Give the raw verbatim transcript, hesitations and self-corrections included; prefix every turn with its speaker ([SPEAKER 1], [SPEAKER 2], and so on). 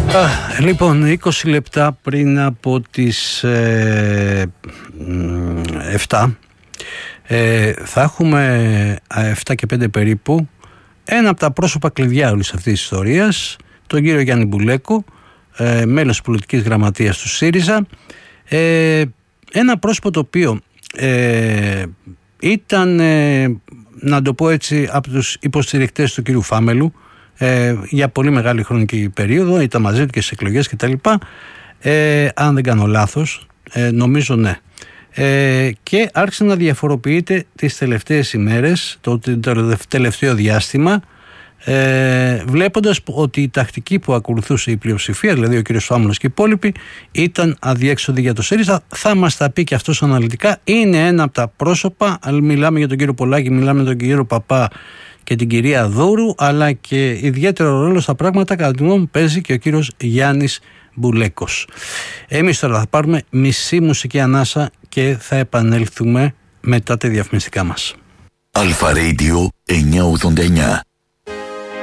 [SPEAKER 1] Α, λοιπόν, είκοσι λεπτά πριν από τις ε, εφτά ε, θα έχουμε εφτά και πέντε περίπου ένα από τα πρόσωπα κλειδιά όλης αυτής της ιστορίας, τον κύριο Γιάννη Μπουλέκο, ε, μέλος πολιτικής γραμματείας του ΣΥΡΙΖΑ, ε, ένα πρόσωπο το οποίο ε, ήταν, ε, να το πω έτσι, από τους υποστηρικτές του κύριου Φάμελου ε, για πολύ μεγάλη χρονική περίοδο, ήταν μαζί του και στις εκλογές κτλ. Ε, αν δεν κάνω λάθος, ε, νομίζω ναι. Ε, και άρχισε να διαφοροποιείται τις τελευταίες ημέρες, το, το τελευταίο διάστημα, ε, βλέποντας ότι η τακτική που ακολουθούσε η πλειοψηφία, δηλαδή ο κύριος Φάμελος και οι υπόλοιποι, ήταν αδιέξοδη για το ΣΥΡΙΖΑ. Θα μας τα πει και αυτός αναλυτικά. Είναι ένα από τα πρόσωπα, μιλάμε για τον κύριο Πολάκη, μιλάμε για τον κύριο Παπά και την κυρία Δούρου, αλλά και ιδιαίτερο ρόλο στα πράγματα κατά τη γνώμη μου παίζει και ο κύριος Γιάννης Μπουλέκος. Εμείς τώρα θα πάρουμε μισή μουσική ανάσα και θα επανέλθουμε μετά τα διαφημιστικά μας.
[SPEAKER 2] Αλφα Radio εννιακόσια ογδόντα εννιά.